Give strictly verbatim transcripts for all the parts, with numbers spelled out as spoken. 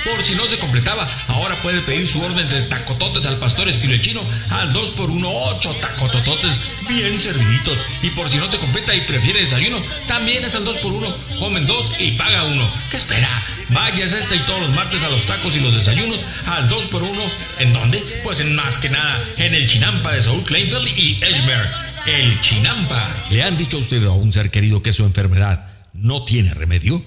Por si no se completaba, ahora puede pedir su orden de tacototes al pastor estilo chino al dos por uno, ocho tacotototes bien serviditos. Y por si no se completa y prefiere desayuno, también es al dos por uno, comen dos y paga uno. ¿Qué espera? Vayas este y todos los martes a los tacos y los desayunos al dos por uno. ¿En dónde? Pues en más que nada, en el Chinampa de Saúl Kleinfeld y Edgemer. El Chinampa. ¿Le han dicho a usted o a un ser querido que su enfermedad no tiene remedio?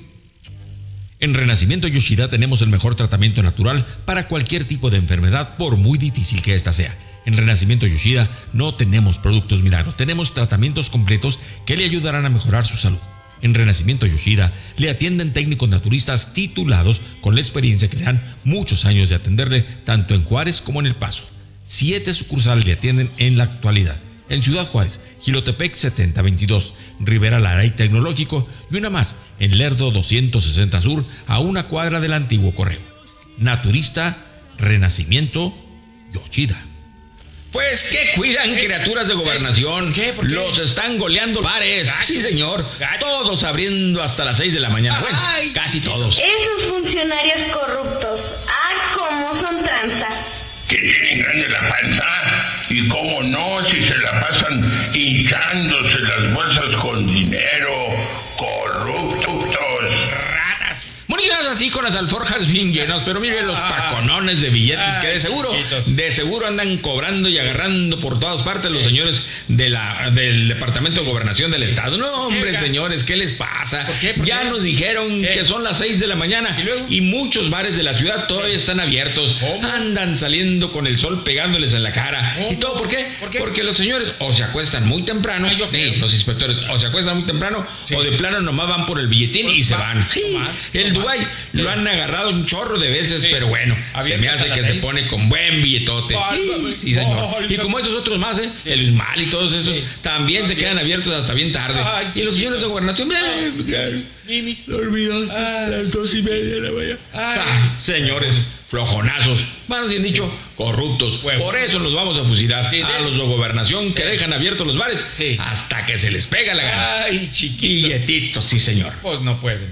En Renacimiento Yoshida tenemos el mejor tratamiento natural para cualquier tipo de enfermedad, por muy difícil que ésta sea. En Renacimiento Yoshida no tenemos productos milagros, tenemos tratamientos completos que le ayudarán a mejorar su salud. En Renacimiento Yoshida le atienden técnicos naturistas titulados con la experiencia que le dan muchos años de atenderle tanto en Juárez como en El Paso. Siete sucursales le atienden en la actualidad. En Ciudad Juárez, Jilotepec setenta veintidós, Rivera Lara y Tecnológico, y una más en Lerdo doscientos sesenta Sur, a una cuadra del antiguo correo. Naturista Renacimiento Yoshida. Pues que cuidan criaturas de gobernación. ¿Qué? ¿Por qué? Los están goleando bares. Gacho. Sí, señor. Gacho. Todos abriendo hasta las seis de la mañana. Bueno, Ay. casi todos. Esos funcionarios corruptos, ah, cómo son tranza. Que tienen grande la panza, y cómo no, si se la pasan hinchándose las bolsas con dinero, corruptos. Ratas. Municiones así con las alforjas bien llenas, pero mire los Ah. paconones de billetes Ay, que de seguro, chiquitos. de seguro andan cobrando y agarrando por todas partes los señores de la, del Departamento de Gobernación del Estado. No, hombre, ¿Qué? señores, ¿qué les pasa? ¿Por qué? ¿Por ya qué? nos dijeron ¿Qué? que son las seis de la mañana ¿Y luego? y muchos bares de la ciudad todavía están abiertos. ¿Cómo? Andan saliendo con el sol pegándoles en la cara. ¿Cómo? ¿Y todo por qué? ¿Por qué? Porque los señores o se acuestan muy temprano, Ay, yo sí, creo. los inspectores o se acuestan muy temprano Sí. o de plano nomás van por el billetín Pues y se va, van. Sí, no más, el no Dubái más. lo han agarrado un chorro de veces, Sí. pero bueno, Abiertas se me hace a las que se seis. pone con buen billetote. Ay, Sí, papá. sí, señor. Ay, Y como papá. esos otros más, ¿eh? El Ismal y todos esos, Sí. también se quedan abiertos hasta bien tarde. Ay, y los señores de gobernación, bien, Mimis. dormidos Ah. a las dos y media de la mañana. Ay. Ah, señores, flojonazos, más bien dicho, corruptos. Huevo. Por eso nos vamos a fusilar Sí, a de- los de gobernación que dejan abiertos los bares Sí. hasta que se les pega la gana. Ay, chiquitos. Billetitos, sí, señor. Pues no pueden.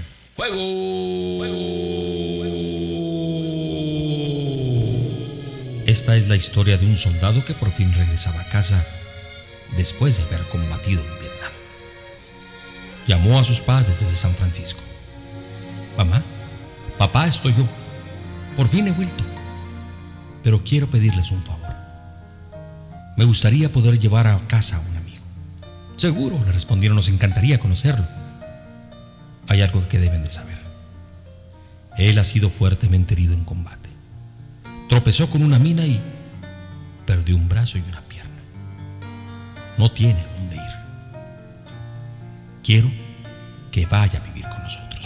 Fuego. Esta es la historia de un soldado que por fin regresaba a casa después de haber combatido en Vietnam. Llamó a sus padres desde San Francisco. Mamá, papá, estoy yo. Por fin he vuelto. Pero quiero pedirles un favor. Me gustaría poder llevar a casa a un amigo. Seguro, le respondieron, nos encantaría conocerlo. Hay algo que deben de saber. Él ha sido fuertemente herido en combate. Tropezó con una mina y perdió un brazo y una pierna. No tiene a dónde ir. Quiero que vaya a vivir con nosotros.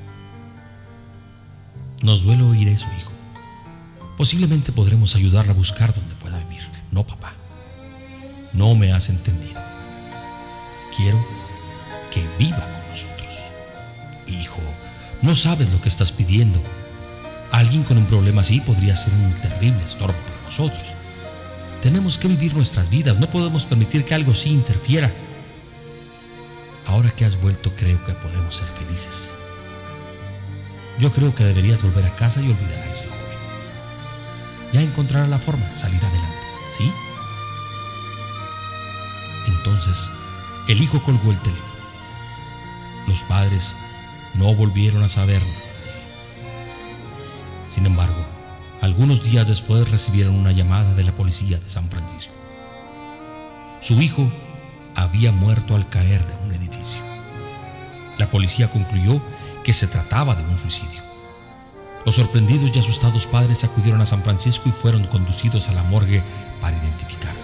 Nos duele oír eso, hijo. Posiblemente podremos ayudarla a buscar donde pueda vivir. No, papá. No me has entendido. Quiero que viva con nosotros. Hijo, no sabes lo que estás pidiendo. Alguien con un problema así podría ser un terrible estorbo para nosotros. Tenemos que vivir nuestras vidas. No podemos permitir que algo así interfiera. Ahora que has vuelto, creo que podemos ser felices. Yo creo que deberías volver a casa y olvidar a ese joven. Ya encontrará la forma de salir adelante, ¿sí? Entonces, el hijo colgó el teléfono. Los padres no volvieron a saber nada de él. Sin embargo, algunos días después recibieron una llamada de la policía de San Francisco. Su hijo había muerto al caer de un edificio. La policía concluyó que se trataba de un suicidio. Los sorprendidos y asustados padres acudieron a San Francisco y fueron conducidos a la morgue para identificarlo.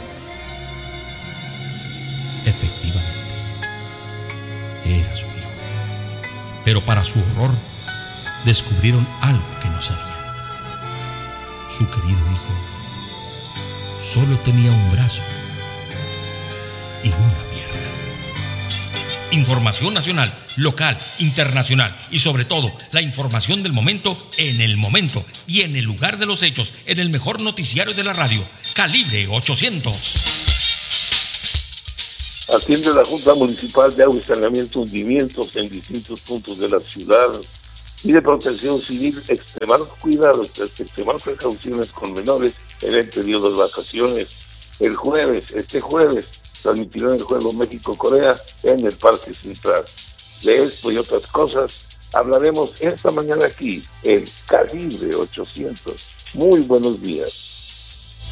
Efectivamente, era su hijo. Pero para su horror, descubrieron algo que no sabían. Su querido hijo solo tenía un brazo y una pierna. Información nacional, local, internacional y sobre todo la información del momento en el momento y en el lugar de los hechos, en el mejor noticiario de la radio, Calibre ochocientos. Atiende la Junta Municipal de Agua y Saneamiento hundimientos en distintos puntos de la ciudad. y de Protección Civil extremar cuidados, extremar precauciones con menores en el periodo de vacaciones. El jueves, este jueves, transmitirán el juego México-Corea en el Parque Central. De esto y otras cosas hablaremos esta mañana aquí en Calibre ochocientos. Muy buenos días.